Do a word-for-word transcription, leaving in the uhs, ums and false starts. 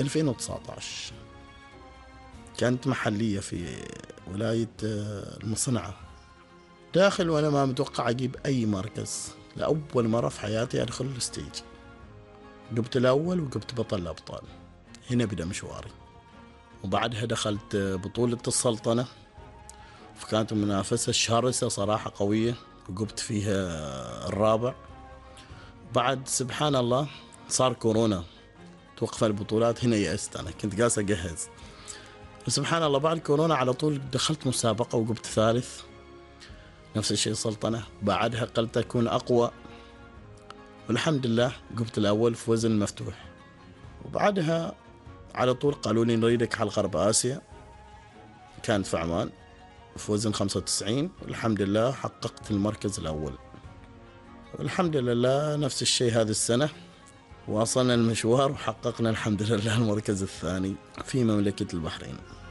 ألفين وتسعة عشر كانت محلية في ولاية المصنعة، داخل وأنا ما متوقع أجيب أي مركز. لأول مرة في حياتي أدخل الستيج، جبت الأول وجبت بطل الأبطال. هنا بدأ مشواري. وبعدها دخلت بطولة السلطنة، فكانت منافسة شرسة صراحة قوية، وجبت فيها الرابع. بعد سبحان الله صار كورونا، توقف البطولات. هنا يأست، أنا كنت قاس أجهز، وسبحان الله بعد كورونا على طول دخلت مسابقة وجبت ثالث. نفس الشيء سلطنة، بعدها قلت أكون أقوى، والحمد لله جبت الأول في وزن مفتوح. وبعدها على طول قالوا لي نريدك على غرب آسيا، كانت في عمان في وزن خمسة وتسعين، والحمد لله حققت المركز الأول. والحمد لله نفس الشيء هذه السنة، واصلنا المشوار وحققنا الحمد لله المركز الثاني في مملكة البحرين.